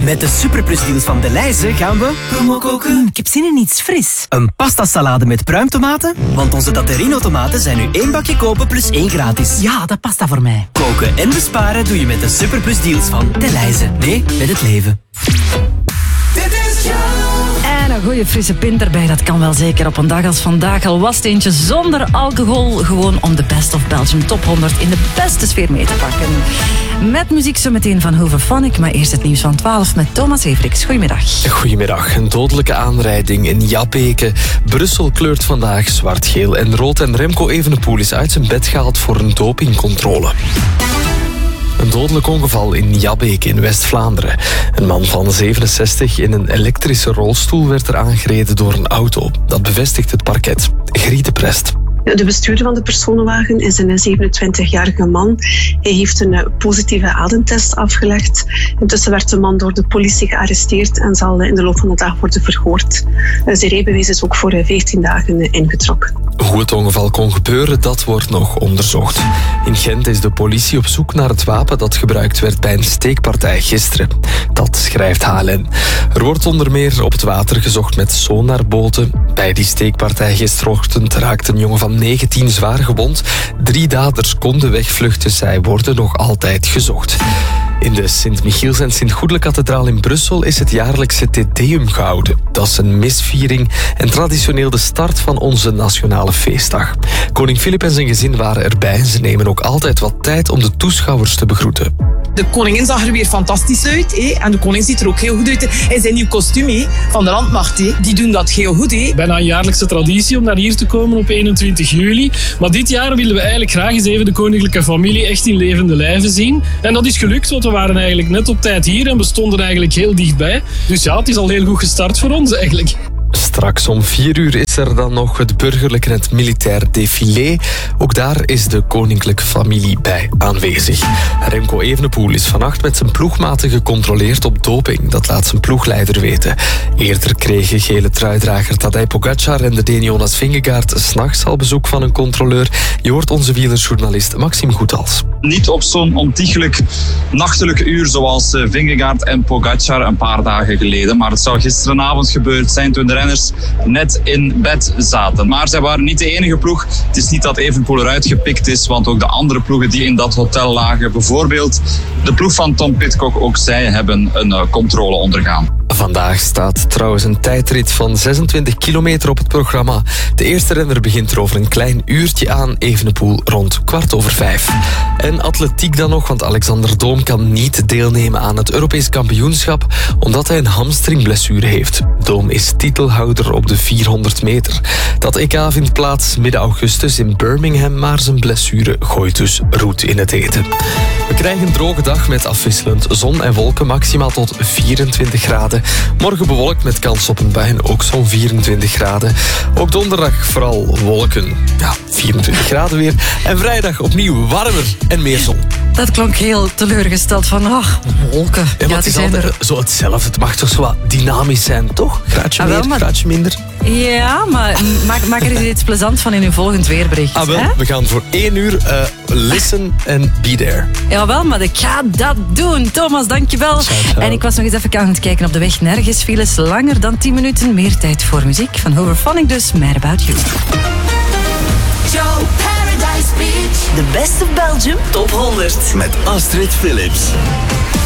Met de Superplus deals van Delhaize gaan we promo koken. Ik heb zin in iets fris. Een pastasalade met pruimtomaten? Want onze Tatterino tomaten zijn nu 1 bakje kopen plus 1 gratis. Ja, dat past voor mij. Koken en besparen doe je met de Superplus deals van Delhaize. Nee, met het leven. En een goede frisse pint erbij, dat kan wel zeker op een dag als vandaag. Al was het eentje zonder alcohol. Gewoon om de Best of Belgium Top 100 in de beste sfeer mee te pakken. Met muziek zo meteen van Hooverphonic, maar eerst het nieuws van 12 met Thomas Everiks. Goedemiddag. Goedemiddag. Een dodelijke aanrijding in Jabbeke. Brussel kleurt vandaag zwart, geel en rood en Remco Evenepoel is uit zijn bed gehaald voor een dopingcontrole. Een dodelijk ongeval in Jabbeke in West-Vlaanderen. Een man van 67 in een elektrische rolstoel werd er aangereden door een auto. Dat bevestigt het parket. Griete Prest. De bestuurder van de personenwagen is een 27-jarige man. Hij heeft een positieve ademtest afgelegd. Intussen werd de man door de politie gearresteerd en zal in de loop van de dag worden verhoord. Zijn rijbewijs is ook voor 14 dagen ingetrokken. Hoe het ongeval kon gebeuren, dat wordt nog onderzocht. In Gent is de politie op zoek naar het wapen dat gebruikt werd bij een steekpartij gisteren. Dat schrijft HLN. Er wordt onder meer op het water gezocht met sonarboten. Bij die steekpartij gisterochtend raakte een jongen van 19 zwaar gewond. 3 daders konden wegvluchten, zij worden nog altijd gezocht. In de Sint-Michiels- en Sint-Goedele-kathedraal in Brussel is het jaarlijkse Te Deum gehouden. Dat is een misviering en traditioneel de start van onze nationale feestdag. Koning Filip en zijn gezin waren erbij en ze nemen ook altijd wat tijd om de toeschouwers te begroeten. De koningin zag er weer fantastisch uit. Hè? En de koning ziet er ook heel goed uit. In zijn nieuw kostuum van de landmacht. Hè? Die doen dat heel goed. Hè? Bijna een jaarlijkse traditie om naar hier te komen op 21 juli. Maar dit jaar willen we eigenlijk graag eens even de koninklijke familie echt in levende lijven zien. En dat is gelukt, want we waren eigenlijk net op tijd hier en we stonden eigenlijk heel dichtbij. Dus ja, het is al heel goed gestart voor ons eigenlijk. Straks om 4 uur is er dan nog het burgerlijk en het militair défilé. Ook daar is de koninklijke familie bij aanwezig. Remco Evenepoel is vannacht met zijn ploegmaten gecontroleerd op doping. Dat laat zijn ploegleider weten. Eerder kregen gele truidrager Tadej Pogacar en de Deen Jonas Vingegaard 's nachts al bezoek van een controleur. Je hoort onze wielerjournalist Maxime Goethals. Niet op zo'n ontiegelijk nachtelijk uur zoals Vingegaard en Pogacar een paar dagen geleden. Maar het zou gisteravond gebeurd zijn toen de renners net in bed zaten. Maar zij waren niet de enige ploeg. Het is niet dat Evenepoel eruit gepikt is, want ook de andere ploegen die in dat hotel lagen, bijvoorbeeld de ploeg van Tom Pidcock, ook zij hebben een controle ondergaan. Vandaag staat trouwens een tijdrit van 26 kilometer op het programma. De eerste renner begint er over een klein uurtje aan, Evenepoel rond 5:15. En atletiek dan nog, want Alexander Doom kan niet deelnemen aan het Europees kampioenschap omdat hij een hamstringblessure heeft. Doom is titelhouder op de 400 meter. Dat EK vindt plaats midden augustus in Birmingham, maar zijn blessure gooit dus roet in het eten. We krijgen een droge dag met afwisselend zon en wolken, maximaal tot 24 graden. Morgen bewolkt met kans op een bui en ook zo'n 24 graden. Ook donderdag vooral wolken. Ja, 24 graden weer. En vrijdag opnieuw warmer en meer zon. Dat klonk heel teleurgesteld van, wolken. Ja, maar het is altijd zo hetzelfde. Het mag toch zo wat dynamisch zijn, toch? Graadje meer, graadje minder. Ja, maar maak er eens iets plezant van in uw volgend weerbericht. Wel, we gaan voor 1 uur listen and be there. Jawel, maar ik ga dat doen. Thomas, dankjewel. En ik was nog eens even aan het kijken op de weg. Nergens files langer dan 10 minuten. Meer tijd voor muziek. Van Hooverphonic dus, Mad About You. Joe Paradise Beach. De Best of Belgium Top 100. Met Astrid Philips.